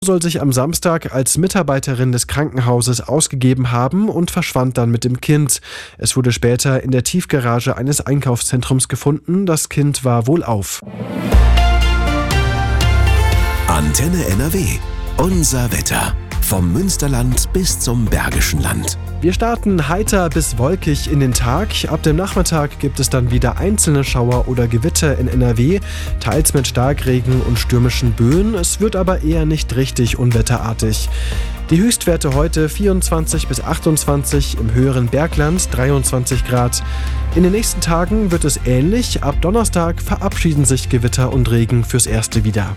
Soll sich am Samstag als Mitarbeiterin des Krankenhauses ausgegeben haben und verschwand dann mit dem Kind. Es wurde später in der Tiefgarage eines Einkaufszentrums gefunden. Das Kind war wohlauf. Antenne NRW. Unser Wetter. Vom Münsterland bis zum Bergischen Land. Wir starten heiter bis wolkig in den Tag. Ab dem Nachmittag gibt es dann wieder einzelne Schauer oder Gewitter in NRW, teils mit Starkregen und stürmischen Böen. Es wird aber eher nicht richtig unwetterartig. Die Höchstwerte heute 24 bis 28, im höheren Bergland 23 Grad. In den nächsten Tagen wird es ähnlich. Ab Donnerstag verabschieden sich Gewitter und Regen fürs Erste wieder.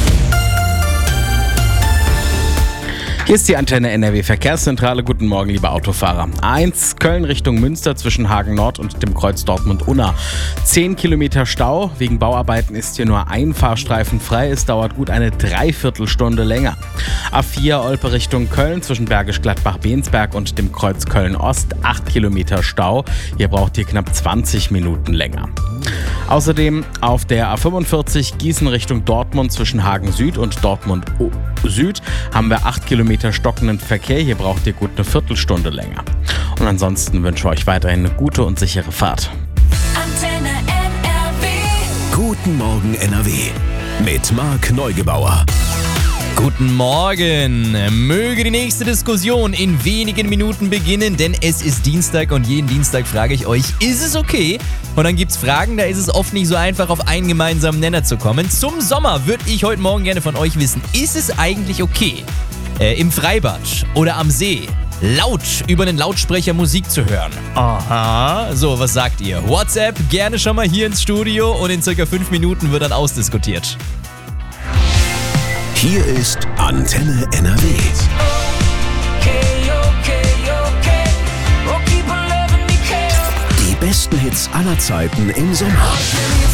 Hier ist die Antenne NRW Verkehrszentrale. Guten Morgen, liebe Autofahrer. A1 Köln Richtung Münster zwischen Hagen Nord und dem Kreuz Dortmund-Unna. 10 Kilometer Stau. Wegen Bauarbeiten ist hier nur ein Fahrstreifen frei. Es dauert gut eine Dreiviertelstunde länger. A4 Olpe Richtung Köln zwischen Bergisch Gladbach-Bensberg und dem Kreuz Köln-Ost. 8 Kilometer Stau. Hier braucht ihr knapp 20 Minuten länger. Außerdem auf der A45 Gießen Richtung Dortmund zwischen Hagen Süd und Dortmund Süd haben wir 8 Kilometer stockenden Verkehr. Hier braucht ihr gut eine Viertelstunde länger. Und ansonsten wünsche ich euch weiterhin eine gute und sichere Fahrt. Antenne NRW. Guten Morgen NRW. Mit Marc Neugebauer. Guten Morgen! Möge die nächste Diskussion in wenigen Minuten beginnen, denn es ist Dienstag und jeden Dienstag frage ich euch, ist es okay? Und dann gibt's Fragen, da ist es oft nicht so einfach, auf einen gemeinsamen Nenner zu kommen. Zum Sommer würde ich heute Morgen gerne von euch wissen, ist es eigentlich okay, im Freibad oder am See laut über einen Lautsprecher Musik zu hören? Aha, so, was sagt ihr? WhatsApp gerne schon mal hier ins Studio und in circa 5 Minuten wird dann ausdiskutiert. Hier ist Antenne NRW. Die besten Hits aller Zeiten im Sommer.